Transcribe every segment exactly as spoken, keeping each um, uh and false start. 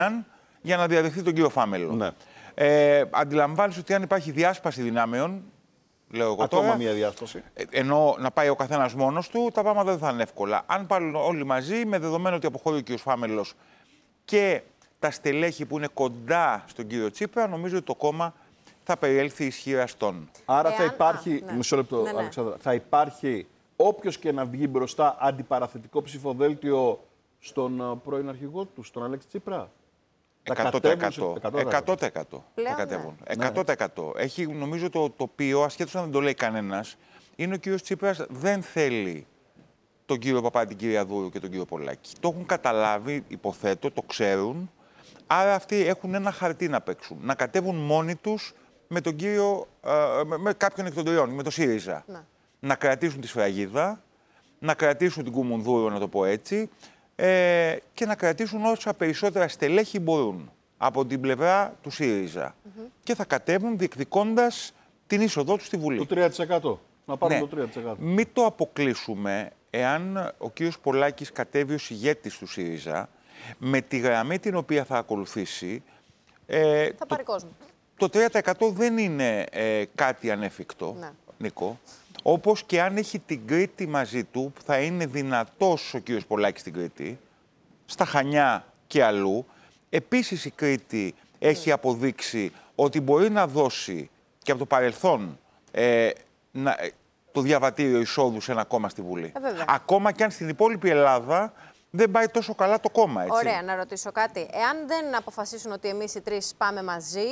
για να διαδεχθεί τον κύριο Φάμελο. Ναι. Ε, αντιλαμβάνεσαι ότι αν υπάρχει διάσπαση δυνάμεων. Λέω εγώ Ακόμα τώρα, μία διάσταση. ενώ να πάει ο καθένας μόνος του, τα πράγματα δεν θα είναι εύκολα. Αν πάλι όλοι μαζί, με δεδομένο ότι αποχωρεί ο κύριος Φάμελος και τα στελέχη που είναι κοντά στον κύριο Τσίπρα, νομίζω ότι το κόμμα θα περιέλθει ισχυρά στον. Άρα Εάν... θα υπάρχει. Α, ναι. Μισό λεπτό, ναι, ναι. Αλεξάνδρα. Θα υπάρχει όποιος και να βγει μπροστά αντιπαραθετικό ψηφοδέλτιο στον πρώην αρχηγό του, στον Αλέξη Τσίπρα. εκατό τοις εκατό. εκατό τοις εκατό. Πλέον, θα κατέβουν. ναι. εκατό τοις εκατό. Έχει, νομίζω, το τοπίο, ασχέτως αν δεν το λέει κανένας, είναι ο κύριος Τσίπρας δεν θέλει τον κύριο Παπά, την κυρία Δούρου και τον κύριο Πολάκη. Το έχουν καταλάβει, υποθέτω, το ξέρουν. Άρα αυτοί έχουν ένα χαρτί να παίξουν. Να κατέβουν μόνοι τους με τον κύριο, ε, με, με κάποιον εκ των τριών, με το ΣΥΡΙΖΑ. Να. Να κρατήσουν τη σφραγίδα, να κρατήσουν την Κουμουνδούρου, να το πω έτσι, ε, και να κρατήσουν όσα περισσότερα στελέχη μπορούν από την πλευρά του ΣΥΡΙΖΑ. Mm-hmm. Και θα κατέβουν διεκδικώντας την είσοδό τους στη Βουλή. Το τρία τοις εκατό. Να πάρουν Ναι. το τρία τοις εκατό. Μην το αποκλείσουμε εάν ο κύριος Πολάκης κατέβει ως ηγέτης του ΣΥΡΙΖΑ, με τη γραμμή την οποία θα ακολουθήσει. Ε, Θα πάρει κόσμο. Το τρία τοις εκατό δεν είναι ε, κάτι ανέφικτο, Ναι. Νίκο. Όπως και αν έχει την Κρήτη μαζί του, θα είναι δυνατός ο κύριος Πολάκης στην Κρήτη, στα Χανιά και αλλού. Επίσης η Κρήτη έχει αποδείξει ότι μπορεί να δώσει και από το παρελθόν ε, να, το διαβατήριο εισόδου σε ένα κόμμα στη Βουλή. Ε, Ακόμα και αν στην υπόλοιπη Ελλάδα δεν πάει τόσο καλά το κόμμα, έτσι. Ωραία, να ρωτήσω κάτι. Εάν δεν αποφασίσουν ότι εμείς οι τρεις πάμε μαζί,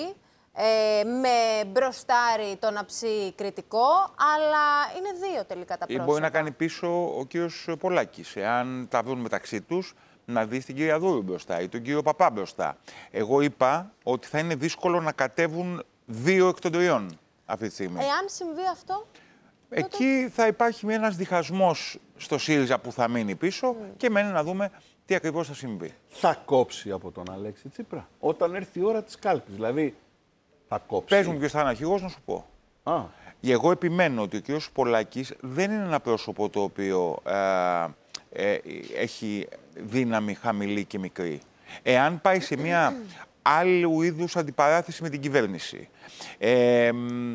ε, με μπροστάρι τον αψί κριτικό, αλλά είναι δύο τελικά τα πρόσωπα. Ή μπορεί να κάνει πίσω ο κύριος Πολάκης, εάν τα βρουν μεταξύ τους, να δει την κυρία Δούρου μπροστά ή τον κύριο Παπά μπροστά. Εγώ είπα ότι θα είναι δύσκολο να κατέβουν δύο εκ των τριών αυτή τη στιγμή. Εάν συμβεί αυτό, Εκεί θα υπάρχει ένας διχασμός στο ΣΥΡΙΖΑ που θα μείνει πίσω mm. και μένει να δούμε τι ακριβώς θα συμβεί. Θα κόψει από τον Αλέξη Τσίπρα όταν έρθει η ώρα της κάλπης. Δηλαδή, θα κόψει. Πες μου ποιος θα είναι αρχηγός, να σου πω. Α. Εγώ επιμένω ότι ο κ. Πολάκης δεν είναι ένα πρόσωπο το οποίο ε, ε, έχει δύναμη χαμηλή και μικρή. Εάν πάει σε μια άλλου είδους αντιπαράθεση με την κυβέρνηση, ε,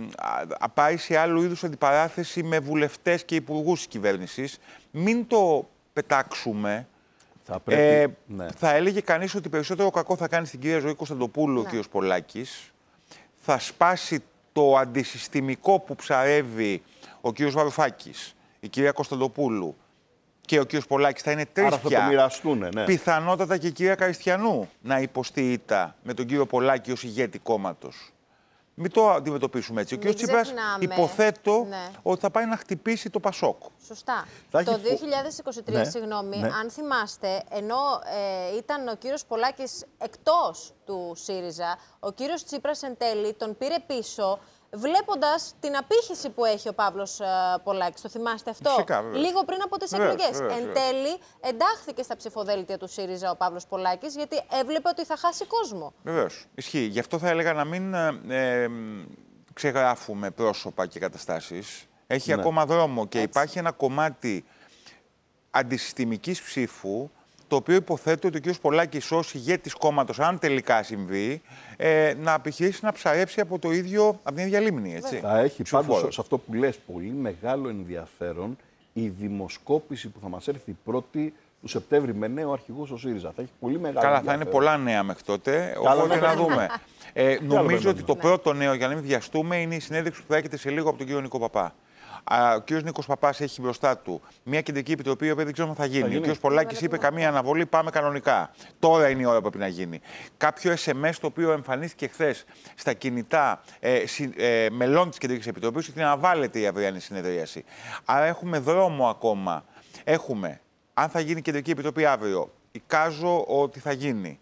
α, πάει σε άλλου είδους αντιπαράθεση με βουλευτές και υπουργούς της κυβέρνησης, μην το πετάξουμε. Θα, πρέπει, ε, ναι. θα έλεγε κανείς ότι περισσότερο κακό θα κάνει στην κυρία Ζωή Κωνσταντοπούλου ναι. ο κ. Πολάκης. Θα σπάσει το αντισυστημικό που ψαρεύει ο κ. Βαρουφάκης, η κυρία Κωνσταντοπούλου και ο κ. Πολάκης. Θα είναι τρεις Άρα θα πια. το μοιραστούν, ναι. Πιθανότατα και η κυρία Καριστιανού να υποστεί ήττα με τον κύριο Πολάκη ως ηγέτη κόμματος. Μην το αντιμετωπίσουμε έτσι. Μην ο κ. Τσίπρας υποθέτω ναι. ότι θα πάει να χτυπήσει το Πασόκ. Σωστά. Θα το έχει... δύο χιλιάδες είκοσι τρία, ναι. συγγνώμη, ναι. αν θυμάστε, ενώ ε, ήταν ο κύριος Πολάκης εκτός του ΣΥΡΙΖΑ, ο κύριος Τσίπρας εν τέλει τον πήρε πίσω, βλέποντας την απήχηση που έχει ο Παύλος ε, Πολάκης. Το θυμάστε αυτό? Φυσικά, βέβαια. Λίγο πριν από τις Βεβαίως, εκλογές. βεβαίως, εν βεβαίως. τέλει, εντάχθηκε στα ψηφοδέλτια του ΣΥΡΙΖΑ ο Παύλος Πολάκης, γιατί έβλεπε ότι θα χάσει κόσμο. Βεβαίως. Ισχύει. Γι' αυτό θα έλεγα να μην ε, ε, ξεγράφουμε πρόσωπα και καταστάσεις. Έχει ναι. ακόμα δρόμο και Έτσι. υπάρχει ένα κομμάτι αντισυστημικής ψήφου, το οποίο υποθέτω ότι ο κ. Πολάκης ως ηγέτης κόμματος, αν τελικά συμβεί, ε, να επιχειρήσει να ψαρέψει από, το ίδιο, από την ίδια λίμνη. Έτσι. Θα έχει Ψηφοφόρος. πάντως σε αυτό που λες πολύ μεγάλο ενδιαφέρον η δημοσκόπηση που θα μας έρθει η πρώτη του Σεπτέμβρη με νέο αρχηγό στο ΣΥΡΙΖΑ. Θα έχει πολύ μεγάλο Καλά, ενδιαφέρον. θα είναι πολλά νέα μέχρι τότε. Καλά, Οπότε ναι. να δούμε. ε, νομίζω ότι το Ναι. πρώτο νέο, για να μην βιαστούμε, είναι η συνέντευξη που θα έχετε σε λίγο από τον κύριο Νίκο Παπά. Α, ο κ. Νίκος Παπάς έχει μπροστά του μια κεντρική επιτροπή, η οποία δεν ξέρω αν θα γίνει. γίνει. Ο κ. Πολάκης είπε καμία αναβολή, πάμε κανονικά. Τώρα είναι η ώρα που πρέπει να γίνει. Κάποιο ες εμ ες το οποίο εμφανίστηκε χθες στα κινητά ε, συ, ε, μελών της κεντρικής επιτροπής ότι αναβάλλεται η αυριανή συνεδρίαση. Άρα έχουμε δρόμο ακόμα. Έχουμε, αν θα γίνει η κεντρική επιτροπή αύριο, εικάζω ότι θα γίνει.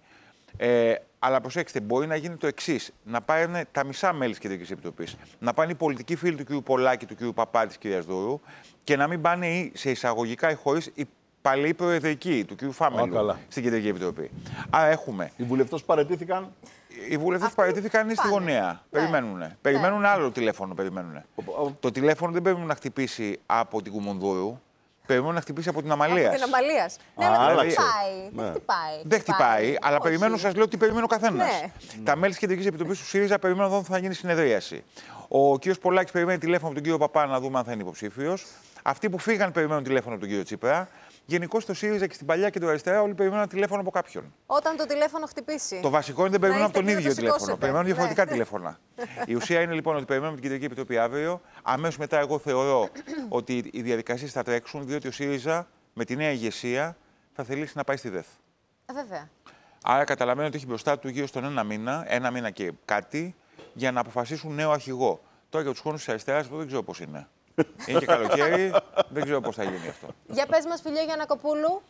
Ε, αλλά προσέξτε, μπορεί να γίνει το εξής: να πάνε τα μισά μέλη της Κεντρικής Επιτροπής, να πάνε οι πολιτικοί φίλοι του κ. Πολάκη, του κ. Παπά, της κ. Δούρου και να μην πάνε σε εισαγωγικά ή χωρίς οι παλαιοί προεδρικοί του κ. Φάμελου στην Κεντρική Επιτροπή. Άρα έχουμε. Οι βουλευτές παραιτήθηκαν. Οι βουλευτές Αυτοί παραιτήθηκαν είναι στη πάνε. γωνία. Ναι. Περιμένουνε. Περιμένουν άλλο τηλέφωνο. Περιμένουνε. Το τηλέφωνο δεν πρέπει να χτυπήσει από την Κουμουνδούρου. Περιμένω να χτυπήσει από την Αμαλία. Από την Αμαλία. Ναι, αλλά δεν χτυπάει. Δεν χτυπάει. Δεν χτυπάει, αλλά περιμένω, σας λέω ότι περιμένω ο καθένας. Ναι. Τα μέλη της Κεντρικής Επιτροπής του ΣΥΡΙΖΑ περιμένουν να δουν θα γίνει συνεδρίαση. Ο κ. Πολάκης περιμένει τηλέφωνο από τον κύριο Παπά να δούμε αν θα είναι υποψήφιος. Αυτοί που φύγαν περιμένουν τηλέφωνο από τον κύριο Τσίπρα. Γενικώ στο ΣΥΡΙΖΑ και στην παλιά κεντροαριστερά όλοι περιμένουν τηλέφωνο από κάποιον. Όταν το τηλέφωνο χτυπήσει. Το βασικό είναι δεν περιμένουν από τον είστε ίδιο και να το τηλέφωνο. σηκώσετε. Περιμένουν διαφορετικά Ναι. τηλέφωνα. Η ουσία είναι λοιπόν ότι περιμένουμε την Κεντρική Επιτροπή αύριο. Αμέσως μετά, εγώ θεωρώ ότι οι διαδικασίες θα τρέξουν, διότι ο ΣΥΡΙΖΑ με τη νέα ηγεσία θα θελήσει να πάει στη ΔΕΘ. Ε, βέβαια. Άρα καταλαβαίνω ότι έχει μπροστά του γύρω στον ένα μήνα, ένα μήνα και κάτι, για να αποφασίσουν νέο αρχηγό. Τώρα για τους χρόνους της αριστεράς δεν ξέρω πώς είναι. Είναι και καλοκαίρι, δεν ξέρω πώς θα γίνει αυτό. Για πες μας, Φιλιό Γιαννακοπούλου.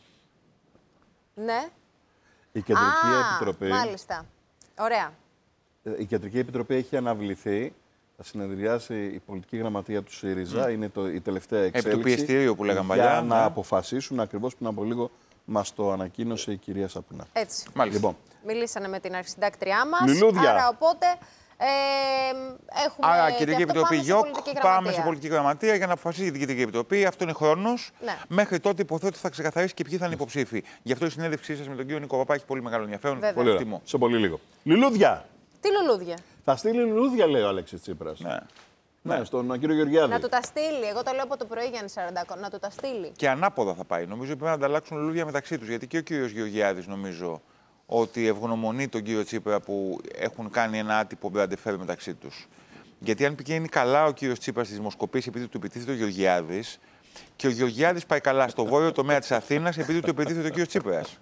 Ναι. Η Κεντρική Α, Επιτροπή. μάλιστα. Ωραία. Η Κεντρική Επιτροπή έχει αναβληθεί. Θα συνεδριάσει η πολιτική γραμματεία του ΣΥΡΙΖΑ. Mm. Είναι το, η τελευταία εξέλιξη. Επί του πιεστηρίου που λέγαμε για παλιά. να ναι. αποφασίσουν ακριβώς πριν από λίγο μας το ανακοίνωσε η κυρία Σαπινά. Έτσι. Μάλιστα. Λοιπόν, Μιλήσανε με την αρχισυντάκτριά μας. Λουλούδια. Άρα οπότε ε, έχουμε. Άρα, και Κεντρική αυτό Επιτροπή πάμε σε ΓΙΟΚ, πολιτική πάμε γραμματεία. σε πολιτική γραμματεία για να αποφασίσει την Κεντρική Επιτροπή. Αυτό είναι χρόνος. Ναι. Μέχρι τότε υποθέτω ότι θα ξεκαθαρίσει και ποιοι θα είναι υποψήφοι. Γι' αυτό η συνέντευξή σας με τον κύριο Νίκο Παπά έχει πολύ μεγάλο ενδιαφέρον. Βέβαια. πολύ ωραία. Εκτιμώ. Σε πολύ λίγο. Λουλούδια. Τι λουλούδια. Θα στείλει λουλούδια, λέει ο Αλέξης Τσίπρας. Ναι. Ναι, Ναι. στον κύριο Γεωργιάδη. Να του τα στείλει. Εγώ το λέω από το πρωί, Γιάννη Σαραντάκο. Να του τα στείλει. Και ανάποδα θα πάει. Νομίζω ότι πρέπει να ανταλλάξουν λουλούδια μεταξύ τους. Γιατί και ο κύριος Γεωργιάδης νομίζω ότι ευγνωμονεί τον κύριο Τσίπρα που έχουν κάνει ένα άτυπο μπραντεφέρ μεταξύ τους. Γιατί αν πηγαίνει καλά ο κύριος Τσίπρας στις δημοσκοπήσεις επειδή του επιτίθεται ο Γεωργιάδης, και ο Γεωργιάδης πάει καλά στο βόρειο τομέα της Αθήνας επειδή του επιτίθεται ο κύριος Τσίπρας.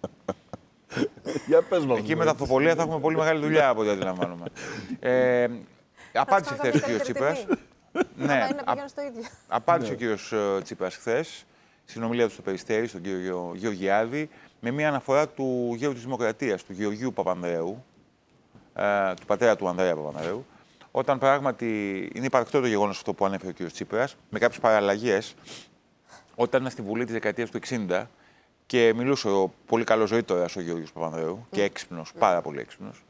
Για πες μας. Εκεί με τα αυτοπολία θα έχουμε πολύ μεγάλη δουλειά από ό,τι αντιλαμβάνομαι. Ε, απάντησε χθες ο κύριος Τσίπρας. Ναι, είναι να α- πηγαίνουν στο ίδιο. απάντησε ο κύριος ε, Τσίπρας χθες, στην ομιλία του στο Περιστέρι, στον κύριο Γεω- Γεωργιάδη, με μια αναφορά του γέρου της Δημοκρατίας, του Γεωργίου Παπανδρέου, ε, του πατέρα του Ανδρέα Παπανδρέου, όταν πράγματι είναι υπαρκτό το γεγονός αυτό που ανέφερε ο κύριος Τσίπρας, με κάποιες παραλλαγές, όταν ήταν στη Βουλή της δεκαετίας του εξήντα και μιλούσε ο πολύ καλός ζωήτορας ο Γεώργιος Παπανδρέου και έξυπνος, πάρα πολύ έξυπνος,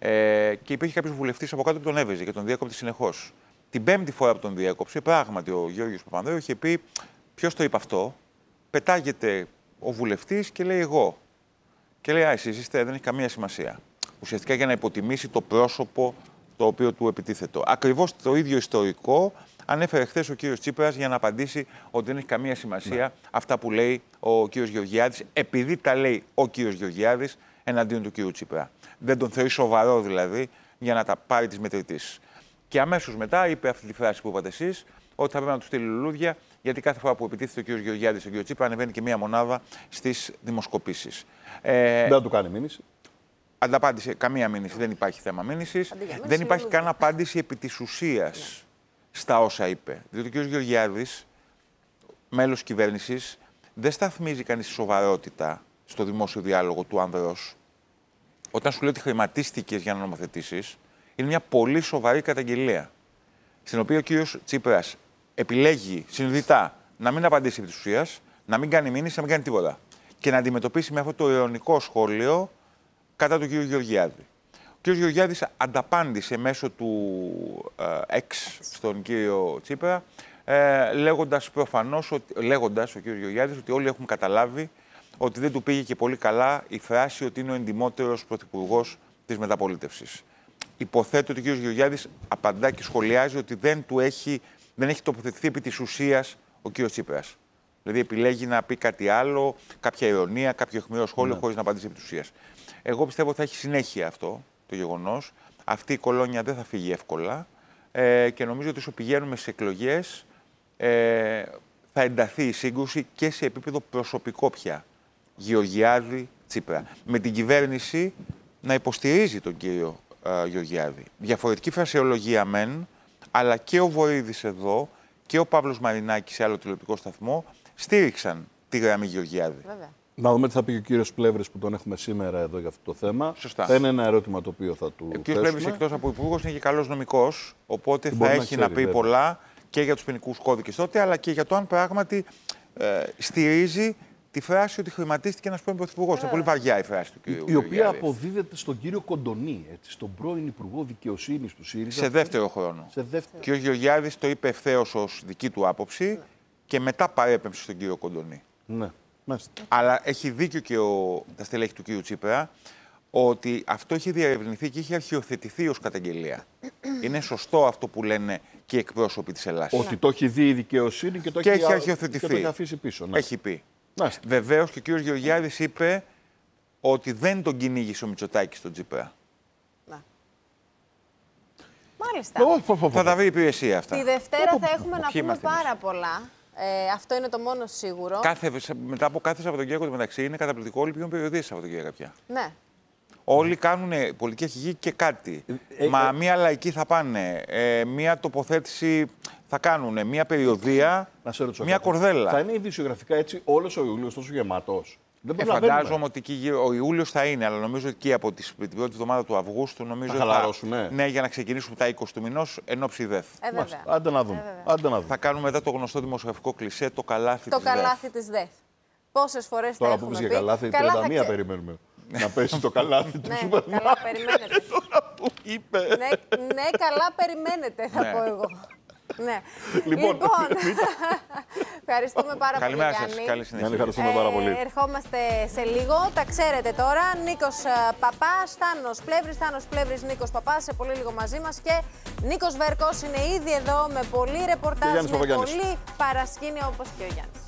ε, και υπήρχε κάποιος βουλευτής από κάτω που τον έβαιζε και τον διέκοπτε συνεχώς. Την πέμπτη φορά που τον διέκοψε, πράγματι ο Γεώργιος Παπανδρέου είχε πει: ποιος το είπε αυτό, πετάγεται ο βουλευτής και λέει εγώ. Και λέει: α, εσείς είστε, δεν έχει καμία σημασία. Ουσιαστικά για να υποτιμήσει το πρόσωπο το οποίο του επιτίθετο. Ακριβώς το ίδιο ιστορικό ανέφερε χθες ο κύριος Τσίπρας για να απαντήσει ότι δεν έχει καμία σημασία ναι. αυτά που λέει ο κύριος Γεωργιάδης, επειδή τα λέει ο κύριος Γεωργιάδης εναντίον του κύριου Τσίπρα. Δεν τον θεωρεί σοβαρό δηλαδή για να τα πάρει της μετρητής. Και αμέσως μετά είπε αυτή τη φράση που είπατε εσείς, ότι θα πρέπει να του στείλει λουλούδια, γιατί κάθε φορά που επιτίθεται ο κύριος Γεωργιάδης στον κύριο Τσίπρα ανεβαίνει και μία μονάδα στις δημοσκοπήσεις. Ε, Δεν θα του κάνει μήνυση. Ανταπάντησε καμία μήνυση, δεν υπάρχει θέμα μήνυσης. Δεν υπάρχει καν απάντηση επί της ουσίας ναι. στα όσα είπε. Διότι ο κύριος Γεωργιάδης, μέλος κυβέρνησης, δεν σταθμίζει κανείς σοβαρότητα στο δημόσιο διάλογο του άνδρος. Όταν σου λέει ότι χρηματίστηκες για να νομοθετήσεις, είναι μια πολύ σοβαρή καταγγελία. Στην οποία ο κύριος Τσίπρας επιλέγει συνειδητά να μην απαντήσει επί της ουσίας, να μην κάνει μήνυση, να μην κάνει τίποτα. Και να αντιμετωπίσει με αυτό το ειρωνικό σχόλιο κατά του κύριου Γεωργιάδη. Ο κύριος Γεωργιάδης ανταπάντησε μέσω του ε, εξ στον κύριο Τσίπρα, ε, λέγοντας προφανώς, ότι, λέγοντας ο κύριος Γεωργιάδης ότι όλοι έχουν καταλάβει ότι δεν του πήγε και πολύ καλά η φράση ότι είναι ο εντιμότερος πρωθυπουργός της μεταπολίτευσης. Υποθέτω ότι ο κύριος Γεωργιάδης απαντά και σχολιάζει ότι δεν, του έχει, δεν έχει τοποθετηθεί επί της ουσίας ο κύριος Τσίπρας. Δηλαδή επιλέγει να πει κάτι άλλο, κάποια ειρωνία, κάποιο αιχμηρό σχόλιο, ναι. χωρίς να απαντήσει επί της ουσίας. Εγώ πιστεύω ότι θα έχει συνέχεια αυτό το γεγονός. Αυτή η κολόνια δεν θα φύγει εύκολα ε, και νομίζω ότι όσο πηγαίνουμε σε εκλογές ε, θα ενταθεί η σύγκρουση και σε επίπεδο προσωπικό πια. Γεωργιάδη, Τσίπρα. Με την κυβέρνηση να υποστηρίζει τον κύριο ε, Γεωργιάδη. Διαφορετική φρασιολογία μεν, αλλά και ο Βορίδης εδώ και ο Παύλος Μαρινάκης σε άλλο τηλεοπτικό σταθμό στήριξαν τη γραμμή Γεωργιάδη. Βέβαια. Να δούμε τι θα πει και ο κύριος Πλεύρης που τον έχουμε σήμερα εδώ για αυτό το θέμα. Σωστά. Θα είναι ένα ερώτημα το οποίο θα του Ο κύριος Πλεύρης, εκτός από υπουργός, είναι και καλός νομικός, οπότε και θα έχει να, ξέρει, να πει βέβαια. πολλά και για τους ποινικούς κώδικες τότε, αλλά και για το αν πράγματι ε, στηρίζει τη φράση ότι χρηματίστηκε ένας πρώην πρωθυπουργός. Είναι πολύ βαριά η φράση του κύριου Η, η οποία Γεωργιάδη. αποδίδεται στον κύριο Κοντονή, έτσι, στον πρώην Υπουργό Δικαιοσύνης του ΣΥΡΙΖΑ. Σε δεύτερο χρόνο. Σε δεύτερο. Ο κύριος Γεωργιάδης το είπε ευθέως ως δική του άποψη και μετά παρέπεμψε στον κύριο Κοντονή. Ναι. Μάλιστα. Αλλά έχει δίκιο και ο, τα στελέχη του κύριου Τσίπρα ότι αυτό έχει διαρευνηθεί και έχει αρχιοθετηθεί ως καταγγελία. Είναι σωστό αυτό που λένε και οι εκπρόσωποι της Ελλάδας. Ότι το έχει δει η δικαιοσύνη και το και έχει, έχει αρχιοθετηθεί. Και το έχει αφήσει πίσω. Ναι. Έχει πει. Μάλιστα. Βεβαίως και ο κύριος Γεωργιάδης είπε ότι δεν τον κυνήγησε ο Μητσοτάκης στον Τσίπρα. Να. Μάλιστα. Πω, πω, πω, πω. Θα τα βρει η υπηρεσία αυτά. Τη Δευτέρα θα έχουμε να Ποιοι πούμε είμαστε εμείς? πάρα πολλά. Ε, αυτό είναι το μόνο σίγουρο. Κάθε, μετά από κάθε Σαββατοκύριακο μεταξύ είναι καταπληκτικό. Όλοι πηγαίνουν περιοδίες Σαββατοκύριακα πια. Ναι. Όλοι κάνουν πολιτική αρχηγή και κάτι. Ε, Μα ε, μία λαϊκή θα πάνε, ε, μία τοποθέτηση θα κάνουν, μία περιοδία, Να σε ρωτήσω μία κάτι. κορδέλα. Θα είναι ειδησιογραφικά έτσι όλος ο Ιούλιος τόσο γεμάτος? Δεν Ε, προλαβαίνουμε. φαντάζομαι ότι εκεί γύρω- ο Ιούλιος θα είναι, αλλά νομίζω ότι και από τις, την πρώτη εβδομάδα του Αυγούστου νομίζω Θα χαλαρώσουν, ναι. ναι, για να ξεκινήσουμε τα είκοσι του μηνός εν ώψη ΔΕΘ. Ε, Μάλιστα. βέβαια. Άντε να δούμε. Ε, βέβαια. Άντε να δούμε. Θα κάνουμε μετά το γνωστό δημοσιογραφικό κλισέ, το καλάθι Το της ΔΕΘ. καλάθι της ΔΕΘ. Πόσες φορές τα Τώρα που έχουμε πεις πει. για καλάθι, Καλά θα τριάντα μία ξε- περιμένουμε. Να πέσει το καλάθι του Ναι, σούπερ καλά περιμένετε. που είπε. ναι, ναι, καλά περιμένετε, θα Ναι. πω εγώ. Ναι. Λοιπόν, ευχαριστούμε πάρα Καλημέρα πολύ, σας, Γιάννη. καλή συνέχεια. Γιάννη, ευχαριστούμε πάρα πολύ. Ε, ερχόμαστε σε λίγο. Τα ξέρετε τώρα. Νίκος ε, Παπάς, Θάνος Πλεύρης, Θάνος Πλεύρης, Νίκος Παπάς. Σε πολύ λίγο μαζί μας. Και Νίκος Βέρκος είναι ήδη εδώ με πολύ ρεπορτάζ, Γιάννης με Παπαγιάννης. πολύ παρασκήνιο όπως και ο Γιάννης.